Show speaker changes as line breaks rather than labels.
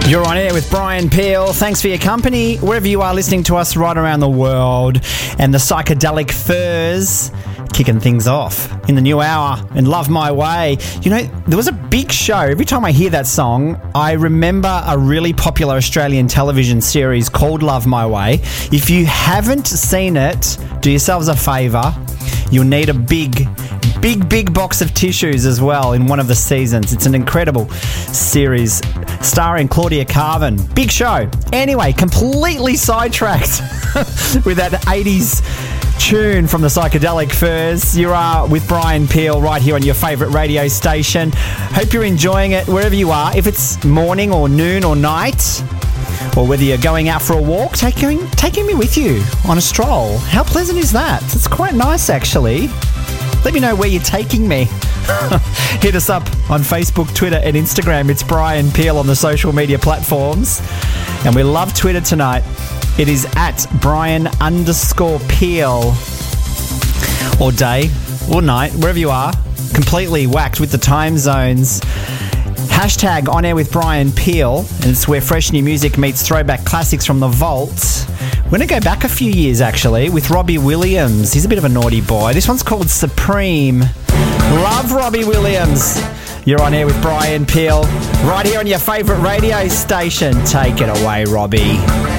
You're on air with Brian Peel. Thanks for your company, wherever you are listening to us right around the world. And the Psychedelic Furs kicking things off in the new hour in Love My Way. You know, there was a big show. Every time I hear that song, I remember a really popular Australian television series called Love My Way. If you haven't seen it, do yourselves a favour. You'll need a big box of tissues as well in one of the seasons. It's an incredible series starring Claudia Carvin. Big show. Anyway, completely sidetracked with that 80s tune from the Psychedelic Furs. You are with Brian Peel right here on your favourite radio station. Hope you're enjoying it wherever you are. If it's morning or noon or night, or whether you're going out for a walk, taking me with you on a stroll. How pleasant is that? It's quite nice, actually. Let me know where you're taking me. Hit us up on Facebook, Twitter and Instagram. It's Brian Peel on the social media platforms. And we love Twitter tonight. It is at Brian_Peel. Or day or night, wherever you are. Completely whacked with the time zones. Hashtag On Air with Brian Peel. And it's where fresh new music meets throwback classics from the vault. We're going to go back a few years, actually, with Robbie Williams. He's a bit of a naughty boy. This one's called Supreme. Love Robbie Williams. You're on air with Brian Peel, right here on your favourite radio station. Take it away, Robbie.